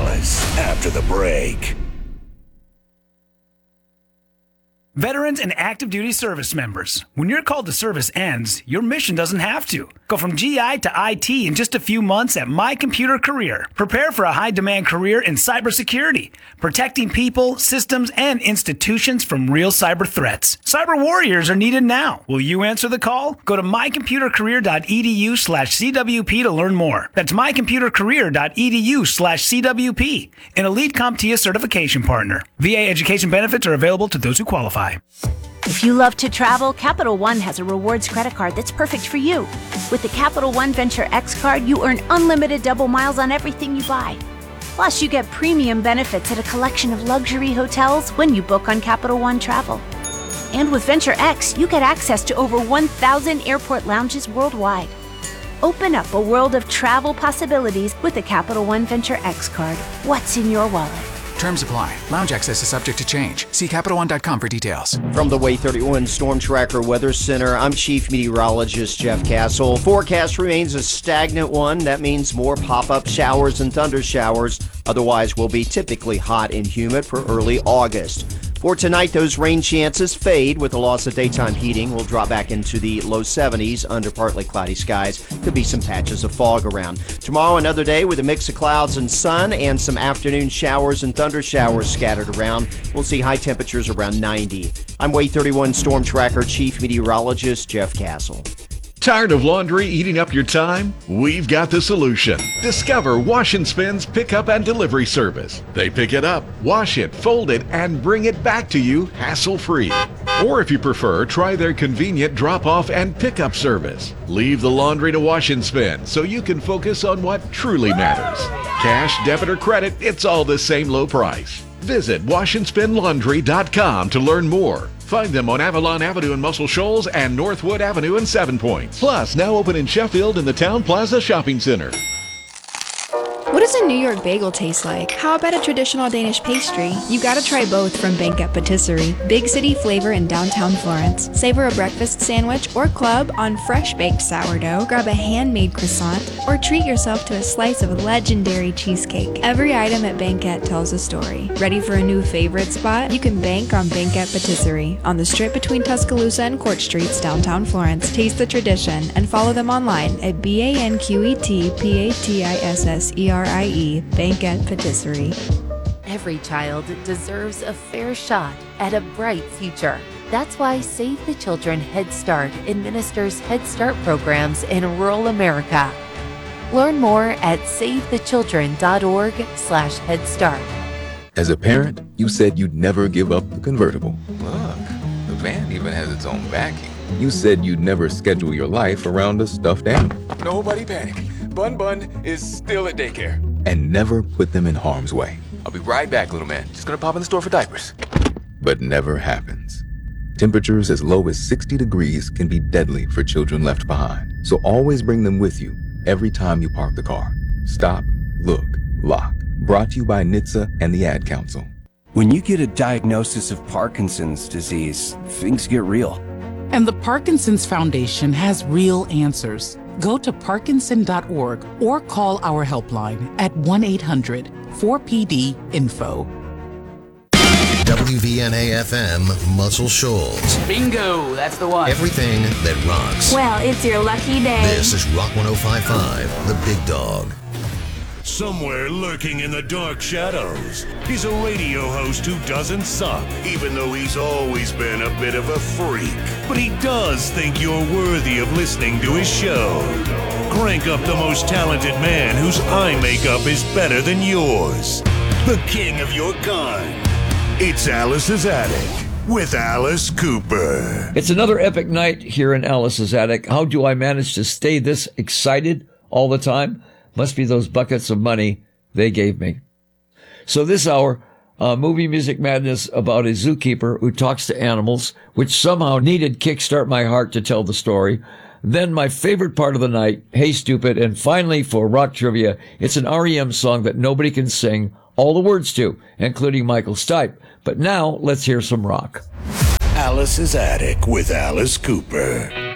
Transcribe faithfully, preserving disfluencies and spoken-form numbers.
Alice after the break. Veterans and active duty service members, when your call to service ends, your mission doesn't have to. Go from G I to I T in just a few months at My Computer Career. Prepare for a high-demand career in cybersecurity, protecting people, systems, and institutions from real cyber threats. Cyber warriors are needed now. Will you answer the call? Go to mycomputercareer.edu slash CWP to learn more. That's mycomputercareer.edu slash CWP, an Elite CompTIA certification partner. V A education benefits are available to those who qualify. If you love to travel, Capital One has a rewards credit card that's perfect for you. With the Capital One Venture X card, you earn unlimited double miles on everything you buy. Plus, you get premium benefits at a collection of luxury hotels when you book on Capital One Travel. And with Venture X, you get access to over one thousand airport lounges worldwide. Open up a world of travel possibilities with the Capital One Venture X card. What's in your wallet? Terms apply. Lounge access is subject to change. See Capital One dot com for details. From the Way thirty-one Storm Tracker Weather Center, I'm Chief Meteorologist Jeff Castle. Forecast remains a stagnant one. That means more pop-up showers and thunder showers. Otherwise, we'll be typically hot and humid for early August. For tonight, those rain chances fade with the loss of daytime heating. We'll drop back into the low seventies under partly cloudy skies. Could be some patches of fog around. Tomorrow, another day with a mix of clouds and sun and some afternoon showers and thunder showers scattered around. We'll see high temperatures around ninety. I'm Way thirty-one Storm Tracker Chief Meteorologist Jeff Castle. Tired of laundry eating up your time? We've got the solution. Discover Wash and Spin's pickup and delivery service. They pick it up, wash it, fold it, and bring it back to you hassle-free. Or if you prefer, try their convenient drop-off and pickup service. Leave the laundry to Wash and Spin so you can focus on what truly matters. Cash, debit, or credit, it's all the same low price. Visit wash and spin laundry dot com to learn more. Find them on Avalon Avenue in Muscle Shoals and Northwood Avenue in Seven Points. Plus, now open in Sheffield in the Town Plaza Shopping Center. What does a New York bagel taste like? How about a traditional Danish pastry? You gotta try both from Banquet Patisserie. Big city flavor in downtown Florence. Savor a breakfast sandwich or club on fresh baked sourdough. Grab a handmade croissant or treat yourself to a slice of legendary cheesecake. Every item at Banquet tells a story. Ready for a new favorite spot? You can bank on Banquet Patisserie on the strip between Tuscaloosa and Court Streets, downtown Florence. Taste the tradition and follow them online at B A N Q E T P A T I S S E R I E, Banquet Patisserie. Every child deserves a fair shot at a bright future. That's why Save the Children Head Start administers Head Start programs in rural America. Learn more at save the children dot org slash head start. As a parent, you said you'd never give up the convertible. Look, the van even has its own backing. You said you'd never schedule your life around a stuffed animal. Nobody panic. Bun Bun is still at daycare. And never put them in harm's way. I'll be right back, little man. Just gonna pop in the store for diapers. But never happens. Temperatures as low as sixty degrees can be deadly for children left behind. So always bring them with you every time you park the car. Stop, look, lock. Brought to you by N H T S A and the Ad Council. When you get a diagnosis of Parkinson's disease, things get real. And the Parkinson's Foundation has real answers. Go to parkinson dot org or call our helpline at one eight hundred four P D info. W V N A F M Muscle Shoals. Bingo, that's the one. Everything that rocks. Well, it's your lucky day. This is Rock one oh five point five, The Big Dog. Somewhere lurking in the dark shadows, he's a radio host who doesn't suck, even though he's always been a bit of a freak. But he does think you're worthy of listening to his show. Crank up the most talented man whose eye makeup is better than yours. The king of your kind. It's Alice's Attic with Alice Cooper. It's another epic night here in Alice's Attic. How do I manage to stay this excited all the time? Must be those buckets of money they gave me. So this hour, uh, movie music madness about a zookeeper who talks to animals, which somehow needed Kickstart My Heart to tell the story. Then my favorite part of the night, Hey Stupid. And finally, for rock trivia, it's an R E M song that nobody can sing all the words to, including Michael Stipe. But now, let's hear some rock. Alice's Attic with Alice Cooper.